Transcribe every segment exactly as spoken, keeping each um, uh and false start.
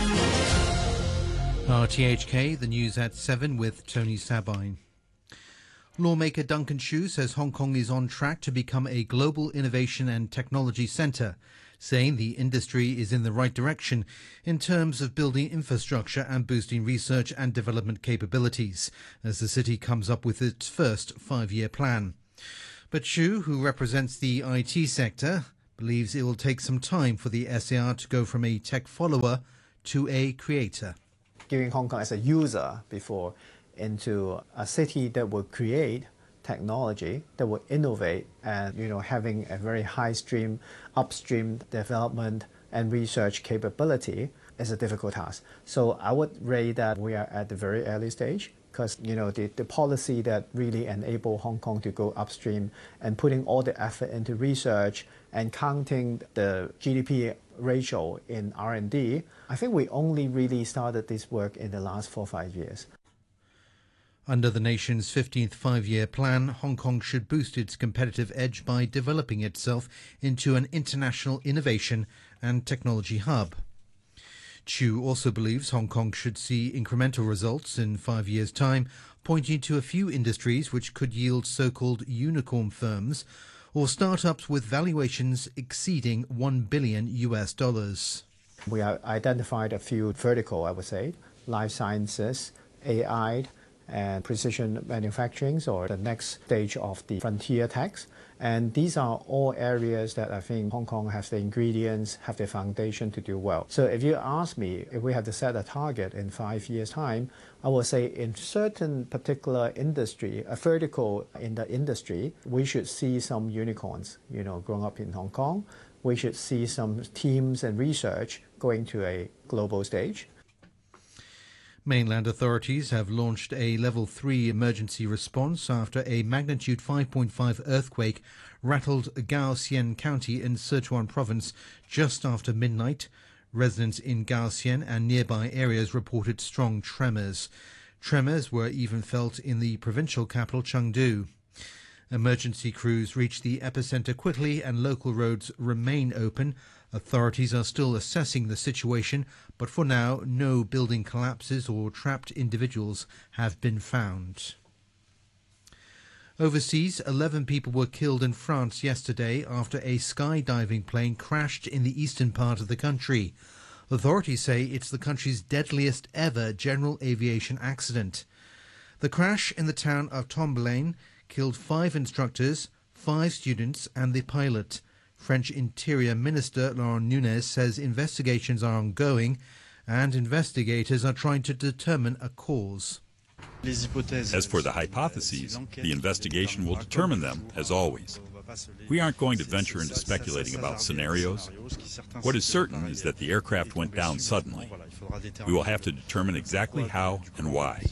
R T H K, the news at seven with Tony Sabine. Lawmaker Duncan Chu says Hong Kong is on track to become a global innovation and technology centre, saying the industry is in the right direction in terms of building infrastructure and boosting research and development capabilities as the city comes up with its first five-year plan. But Chu, who represents the I T sector, believes it will take some time for the S A R to go from a tech follower to a creator. Giving Hong Kong as a user before into a city that will create technology, that will innovate, and you know having a very high stream, upstream development and research capability is a difficult task. So I would rate that we are at the very early stage, because you know the, the policy that really enable Hong Kong to go upstream and putting all the effort into research and counting the G D P ratio in R and D, I think we only really started this work in the last four or five years. Under the nation's fifteenth five-year plan, Hong Kong should boost its competitive edge by developing itself into an international innovation and technology hub. Chu also believes Hong Kong should see incremental results in five years' time, pointing to a few industries which could yield so-called unicorn firms or startups with valuations exceeding one billion U S dollars. We have identified a few vertical, I would say, life sciences, A I, and precision manufacturing, or the next stage of the frontier techs. And these are all areas that I think Hong Kong has the ingredients, have the foundation to do well. So if you ask me if we have to set a target in five years' time, I will say in certain particular industry, a vertical in the industry, we should see some unicorns, you know, growing up in Hong Kong. We should see some teams and research going to a global stage. Mainland authorities have launched a level three emergency response after a magnitude five point five earthquake rattled Gaoxian County in Sichuan province just after midnight. Residents in Gaoxian and nearby areas reported strong tremors. Tremors were even felt in the provincial capital Chengdu. Emergency crews reached the epicenter quickly and local roads remain open. Authorities are still assessing the situation, but for now, no building collapses or trapped individuals have been found. Overseas, eleven people were killed in France yesterday after a skydiving plane crashed in the eastern part of the country. Authorities say it's the country's deadliest ever general aviation accident. The crash in the town of Tomblaine killed five instructors, five students and the pilot. French Interior Minister Laurent Nunez says investigations are ongoing and investigators are trying to determine a cause. As for the hypotheses, the investigation will determine them, as always. We aren't going to venture into speculating about scenarios. What is certain is that the aircraft went down suddenly. We will have to determine exactly how and why.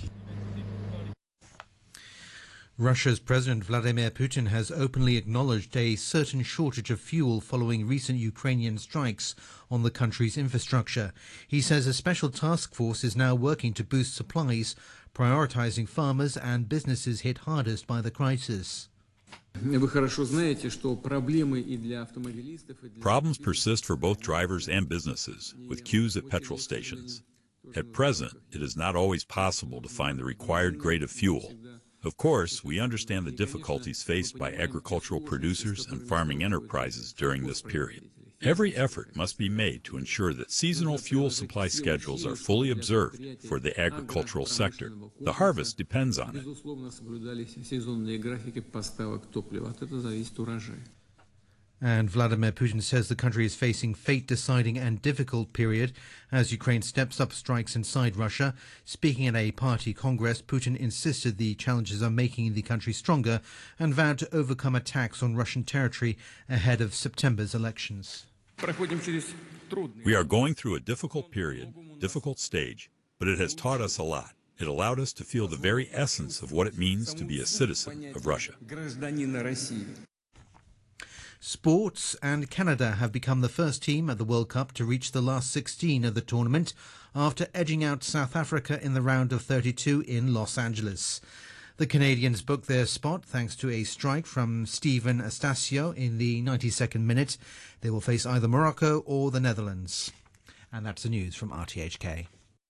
Russia's President Vladimir Putin has openly acknowledged a certain shortage of fuel following recent Ukrainian strikes on the country's infrastructure. He says a special task force is now working to boost supplies, prioritizing farmers and businesses hit hardest by the crisis. Problems persist for both drivers and businesses, with queues at petrol stations. At present, it is not always possible to find the required grade of fuel. Of course, we understand the difficulties faced by agricultural producers and farming enterprises during this period. Every effort must be made to ensure that seasonal fuel supply schedules are fully observed for the agricultural sector. The harvest depends on it. And Vladimir Putin says the country is facing fate-deciding and difficult period as Ukraine steps up strikes inside Russia. Speaking at a party congress, Putin insisted the challenges are making the country stronger and vowed to overcome attacks on Russian territory ahead of September's elections. We are going through a difficult period, difficult stage, but it has taught us a lot. It allowed us to feel the very essence of what it means to be a citizen of Russia. Sports, and Canada have become the first team at the World Cup to reach the last sixteen of the tournament after edging out South Africa in the round of thirty-two in Los Angeles. The Canadians booked their spot thanks to a strike from Steven Astasio in the ninety-second minute. They will face either Morocco or the Netherlands. And that's the news from R T H K.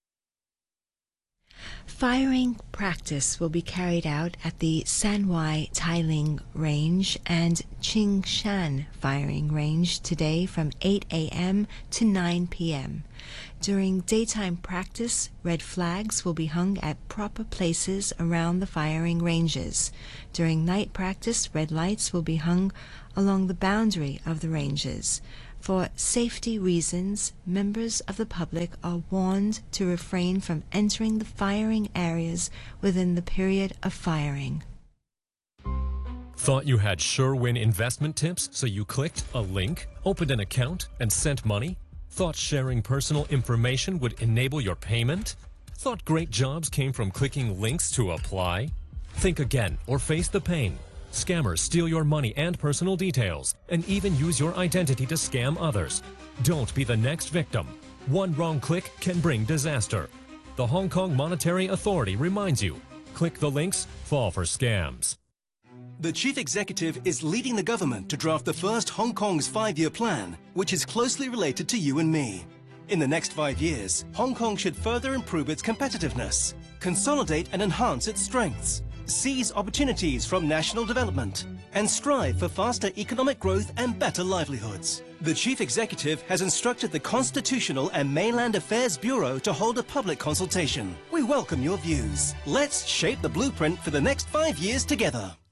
Firing practice will be carried out at the Sanwai Tailing Range and Qingshan Firing Range today from eight a m to nine p m During daytime practice, red flags will be hung at proper places around the firing ranges. During night practice, red lights will be hung along the boundary of the ranges. For safety reasons, members of the public are warned to refrain from entering the firing areas within the period of firing. Thought you had sure-win investment tips, so you clicked a link, opened an account, and sent money? Thought sharing personal information would enable your payment? Thought great jobs came from clicking links to apply? Think again or face the pain. Scammers steal your money and personal details, and even use your identity to scam others. Don't be the next victim. One wrong click can bring disaster. The Hong Kong Monetary Authority reminds you, click the links, fall for scams. The Chief Executive is leading the government to draft the first Hong Kong's five-year plan, which is closely related to you and me. In the next five years, Hong Kong should further improve its competitiveness, consolidate and enhance its strengths, seize opportunities from national development, and strive for faster economic growth and better livelihoods. The Chief Executive has instructed the Constitutional and Mainland Affairs Bureau to hold a public consultation. We welcome your views. Let's shape the blueprint for the next five years together.